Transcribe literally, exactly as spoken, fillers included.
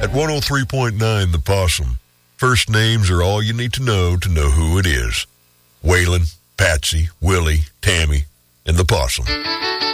At one oh three point nine The Possum, first names are all you need to know to know who it is. Waylon, Patsy, Willie, Tammy, and The Possum.